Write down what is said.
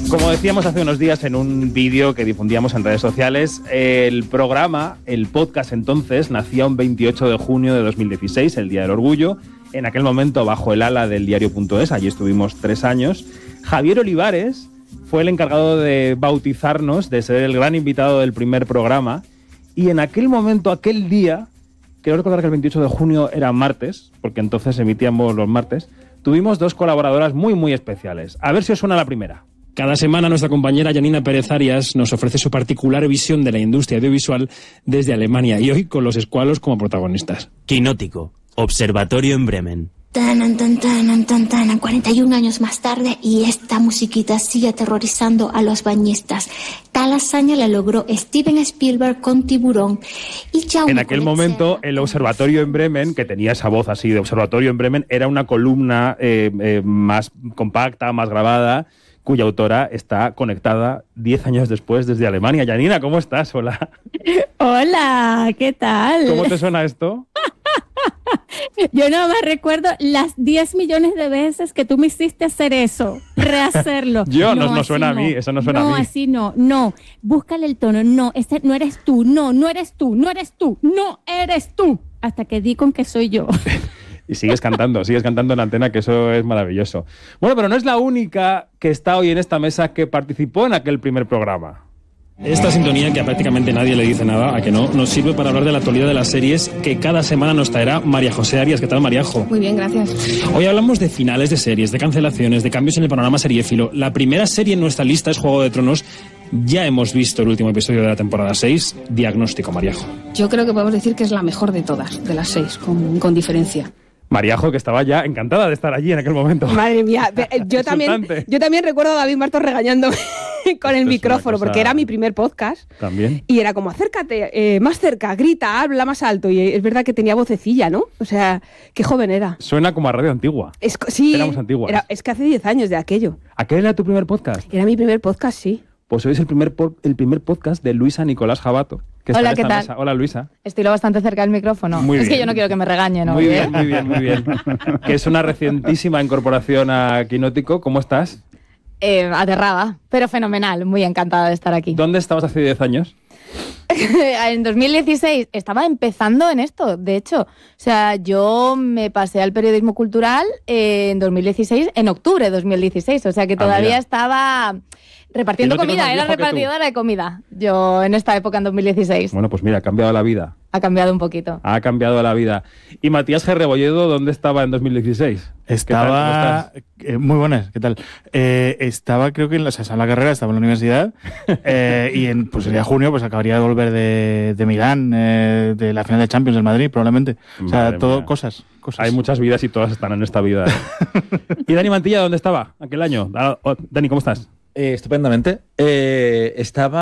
Como decíamos hace unos días en un vídeo que difundíamos en redes sociales, el podcast entonces, nacía un 28 de junio de 2016, el Día del Orgullo, en aquel momento bajo el ala del diario.es, allí estuvimos 3 años. Javier Olivares fue el encargado de bautizarnos, de ser el gran invitado del primer programa, y en aquel momento, aquel día, quiero recordar que el 28 de junio era martes, porque entonces emitíamos los martes, tuvimos 2 colaboradoras muy, muy especiales. A ver si os suena la primera. Cada semana nuestra compañera Janina Pérez Arias nos ofrece su particular visión de la industria audiovisual desde Alemania y hoy con los escualos como protagonistas. Quinótico, observatorio en Bremen. 41 años más tarde y esta musiquita sigue aterrorizando a los bañistas. Tal hazaña la logró Steven Spielberg con Tiburón. Y ya en aquel momento el observatorio en Bremen, que tenía esa voz así de observatorio en Bremen, era una columna más compacta, más grabada, cuya autora está conectada 10 años después desde Alemania. Janina, ¿cómo estás? Hola. Hola, ¿qué tal? ¿Cómo te suena esto? Yo no me recuerdo las 10 millones de veces que tú me hiciste hacer eso, rehacerlo. No suena a mí, eso no suena a mí. No, así no. Búscale el tono. No, no eres tú, no eres tú, no eres tú, no eres tú. Hasta que di con que soy yo. Y sigues cantando en la antena, que eso es maravilloso. Bueno, pero no es la única que está hoy en esta mesa que participó en aquel primer programa. Esta sintonía, que a prácticamente nadie le dice nada, a que no, nos sirve para hablar de la actualidad de las series que cada semana nos traerá María José Arias. ¿Qué tal, Mariajo? Muy bien, gracias. Hoy hablamos de finales de series, de cancelaciones, de cambios en el panorama seriéfilo. La primera serie en nuestra lista es Juego de Tronos. Ya hemos visto el último episodio de la temporada 6. Diagnóstico, Mariajo. Yo creo que podemos decir que es la mejor de todas, de las 6, con diferencia. Mariajo, que estaba ya encantada de estar allí en aquel momento. Madre mía, yo también recuerdo a David Martos regañándome con el micrófono, porque era mi primer podcast. También. Y era como, acércate, más cerca, grita, habla más alto. Y es verdad que tenía vocecilla, ¿no? O sea, qué joven era. Suena como a radio antigua. Sí, éramos antiguas. Es que hace 10 años de aquello. ¿Aquel era tu primer podcast? Era mi primer podcast, sí. Pues hoy es el primer podcast de Luisa Nicolás Jabato. Hola, ¿qué tal? Mesa. Hola, Luisa. Estoy lo bastante cerca del micrófono. Muy bien. Que yo no quiero que me regañen. Muy bien. Que es una recientísima incorporación a Quinótico. ¿Cómo estás? Aterrada, pero fenomenal. Muy encantada de estar aquí. ¿Dónde estabas hace 10 años? En 2016 estaba empezando en esto, de hecho. O sea, yo me pasé al periodismo cultural en 2016, en octubre de 2016. O sea que todavía estaba repartiendo comida, era repartidora de comida. Yo en esta época, en 2016. Bueno, pues mira, ha cambiado la vida. Ha cambiado un poquito. Ha cambiado la vida. ¿Y Matías G. Rebolledo dónde estaba en 2016? Estaba... muy buenas, ¿qué tal? Estaba, creo que en la carrera, estaba en la universidad y pues sería junio, pues acabaría de volver de Milán, de la final de Champions del Madrid, probablemente. O sea, Madre todo mía. Cosas. Hay muchas vidas y todas están en esta vida. ¿Y Dani Mantilla dónde estaba aquel año? Dani, ¿cómo estás? Estupendamente. Estaba